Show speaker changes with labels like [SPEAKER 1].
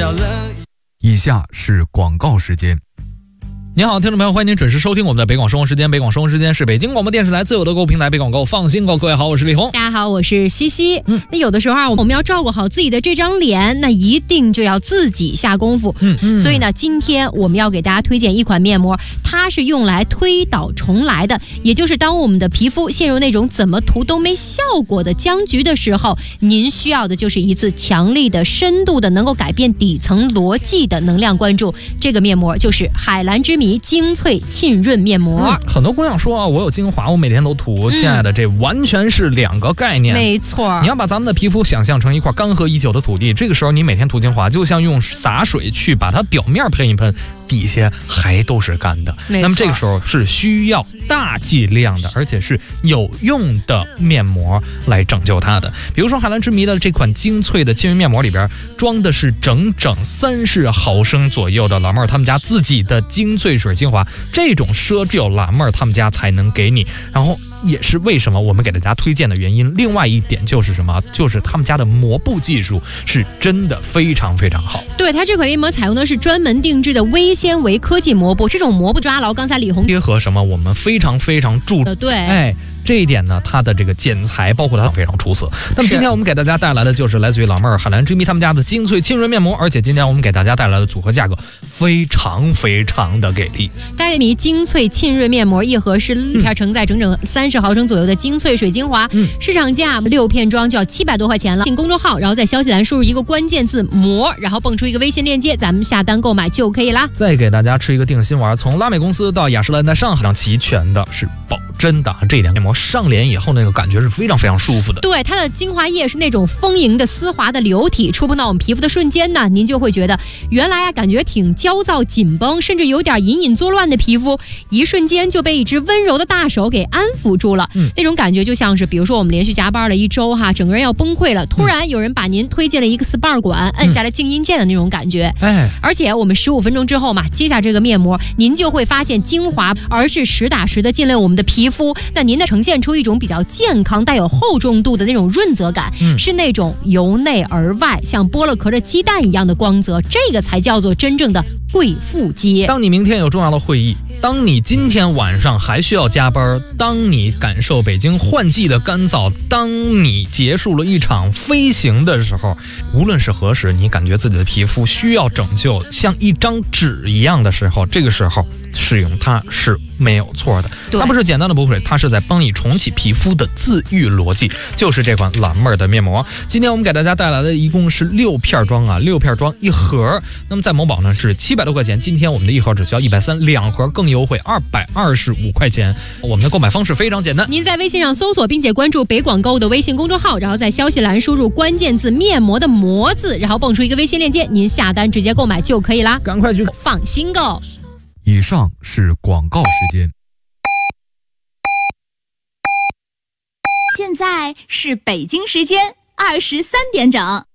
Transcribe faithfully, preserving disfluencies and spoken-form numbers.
[SPEAKER 1] 以下是广告时间。
[SPEAKER 2] 您好，听众朋友，欢迎您准时收听我们的北广生活时间。北广生活时间是北京广播电视台自有的购物平台北广购，放心购。各位好，我是李红。
[SPEAKER 3] 大家好，我是西西。
[SPEAKER 2] 嗯，
[SPEAKER 3] 那有的时候啊，我们要照顾好自己的这张脸，那一定就要自己下功夫。
[SPEAKER 2] 嗯嗯。
[SPEAKER 3] 所以呢，今天我们要给大家推荐一款面膜，它是用来推倒重来的，也就是当我们的皮肤陷入那种怎么涂都没效果的僵局的时候，您需要的就是一次强力的、深度的、能够改变底层逻辑的能量关注。这个面膜就是海蓝之谜精粹沁润面膜。
[SPEAKER 2] 嗯、很多姑娘说啊，我有精华，我每天都涂。亲爱的，这完全是两个概念。
[SPEAKER 3] 没错，
[SPEAKER 2] 你要把咱们的皮肤想象成一块干涸已久的土地，这个时候你每天涂精华，就像用洒水去把它表面喷一喷，底下还都是干的。那么这个时候是需要大剂量的，而且是有用的面膜来拯救它的。比如说海蓝之谜的这款精粹的沁润面膜里边装的是整整三十毫升左右的老妹儿他们家自己的精粹水精华，这种奢只有蓝妹儿他们家才能给你。然后也是为什么我们给大家推荐的原因。另外一点就是什么？就是他们家的膜布技术是真的非常非常好。
[SPEAKER 3] 对，它这款面膜采用的是专门定制的微纤维科技膜布，这种膜布抓牢刚才李红
[SPEAKER 2] 贴合什么我们非常非常注重。
[SPEAKER 3] 对，
[SPEAKER 2] 哎。这一点呢，它的这个剪裁包括它非常出色。那么今天我们给大家带来的就是来自于老妹儿海蓝之谜他们家的精粹沁润面膜，而且今天我们给大家带来的组合价格非常非常的给力。
[SPEAKER 3] 海蓝之谜精粹沁润面膜一盒是一片承载整整三十毫升左右的精粹水精华，嗯、市场价六片装就要七百多块钱了。进公众号，然后在消息栏输入一个关键字膜，然后蹦出一个微信链接，咱们下单购买就可以啦。
[SPEAKER 2] 再给大家吃一个定心丸，从拉美公司到雅诗兰黛上海上齐全的是保真的，这一点面膜上脸以后那个感觉是非常非常舒服的。
[SPEAKER 3] 对，它的精华液是那种丰盈的丝滑的流体，触碰到我们皮肤的瞬间呢，您就会觉得原来啊感觉挺焦躁紧绷，甚至有点隐隐作乱的皮肤，一瞬间就被一只温柔的大手给安抚住了。嗯，那种感觉就像是比如说我们连续加班了一周哈，整个人要崩溃了，突然有人把您推进了一个 S P A 馆，摁下了静音键的那种感觉。哎、嗯，而且我们十五分钟之后嘛，接下这个面膜，您就会发现精华而是实打实的进了我们的皮肤。那您的呈现出一种比较健康带有厚重度的那种润泽感、嗯、是那种由内而外像剥了壳的鸡蛋一样的光泽，这个才叫做真正的贵妇肌。
[SPEAKER 2] 当你明天有重要的会议，当你今天晚上还需要加班，当你感受北京换季的干燥，当你结束了一场飞行的时候，无论是何时你感觉自己的皮肤需要拯救像一张纸一样的时候，这个时候使用它是没有错的。它不是简单的补水，它是在帮你重启皮肤的自愈逻辑，就是这款蓝妹儿的面膜。今天我们给大家带来的一共是六片装啊，六片装一盒。那么在某宝呢是七百多块钱，今天我们的一盒只需要一百三，两盒更优惠二百二十五块钱。我们的购买方式非常简单，
[SPEAKER 3] 您在微信上搜索并且关注北广购的微信公众号，然后在消息栏输入关键字面膜的膜字，然后蹦出一个微信链接，您下单直接购买就可以啦，
[SPEAKER 2] 赶快去
[SPEAKER 3] 放心购。
[SPEAKER 1] 以上是广告时间。
[SPEAKER 4] 现在是北京时间二十三点整。